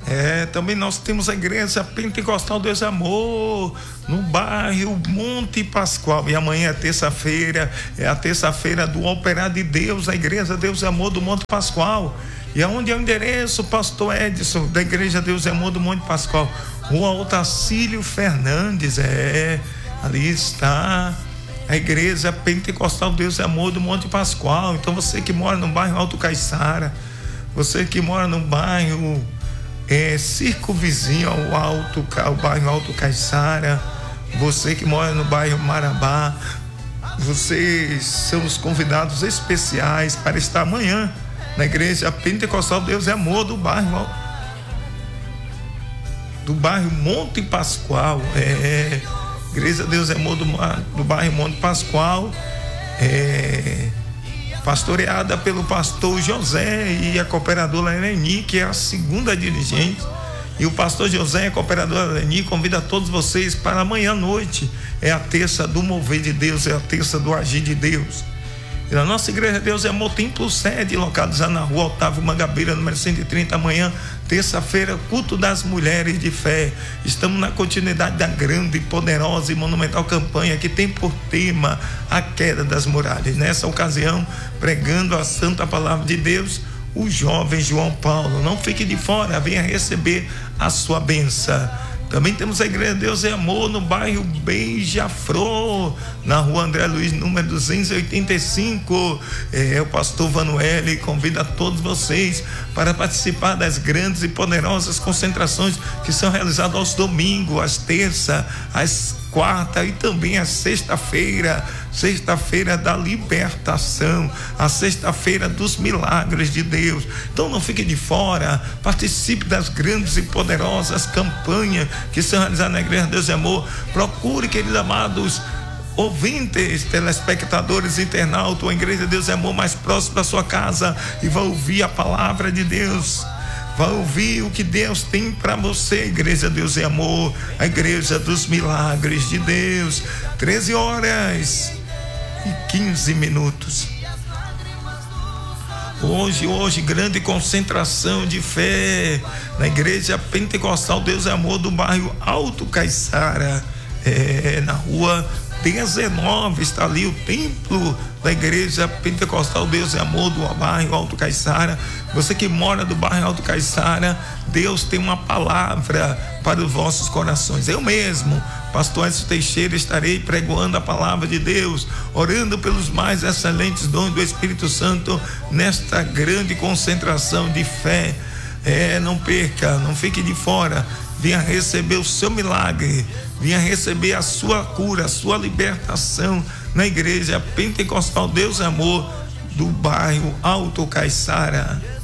Também nós temos a igreja Pentecostal Deus é Amor, no bairro Monte Pascoal. E amanhã é terça-feira, é a terça-feira do Operar de Deus, a igreja Deus é Amor do Monte Pascoal. E aonde é o endereço, pastor Edson, da igreja Deus é Amor do Monte Pascoal? Rua Otacílio Fernandes, ali está a igreja Pentecostal Deus é Amor do Monte Pascoal. Então você que mora no bairro Alto Caiçara, você que mora no bairro circo vizinho ao bairro Alto Caiçara, você que mora no bairro Marabá, vocês são os convidados especiais para estar amanhã na igreja Pentecostal Deus é Amor do bairro Monte Pascoal. Igreja Deus é Amor do bairro Monte Pascoal, pastoreada pelo pastor José e a cooperadora Leni, que é a segunda dirigente. E o pastor José e a cooperadora Leni convida todos vocês para amanhã à noite. É a terça do mover de Deus, é a terça do agir de Deus. E na nossa igreja Deus é Amor templo sede, localizada na rua Otávio Mangabeira, número 130, amanhã, terça-feira, culto das mulheres de fé. Estamos na continuidade da grande, poderosa e monumental campanha que tem por tema a queda das muralhas. Nessa ocasião, pregando a santa palavra de Deus, o jovem João Paulo. Não fique de fora, venha receber a sua bênção. Também temos a igreja Deus é Amor no bairro Beija-Flor, na rua André Luiz, número 285. O pastor Vanuele convida todos vocês para participar das grandes e poderosas concentrações que são realizadas aos domingos, às terças, às quarta e também a sexta-feira da libertação, a sexta-feira dos milagres de Deus. Então não fique de fora, participe das grandes e poderosas campanhas que são realizadas na igreja Deus é Amor. Procure, queridos amados ouvintes, telespectadores, internautas, a igreja Deus é Amor mais próximo da sua casa, e vai ouvir a palavra de Deus. Vai ouvir o que Deus tem para você. Igreja Deus é Amor, a igreja dos milagres de Deus. 13h15. Hoje, grande concentração de fé na igreja Pentecostal Deus é Amor do bairro Alto Caiçara, na rua 19, está ali o templo da igreja Pentecostal Deus é Amor do bairro Alto Caiçara. Você que mora do bairro Alto Caiçara, Deus tem uma palavra para os vossos corações. Eu mesmo, pastor Edson Teixeira, estarei pregoando a palavra de Deus, orando pelos mais excelentes dons do Espírito Santo nesta grande concentração de fé. Não perca, não fique de fora, venha receber o seu milagre, venha receber a sua cura, a sua libertação na igreja Pentecostal Deus é Amor do bairro Alto Caiçara.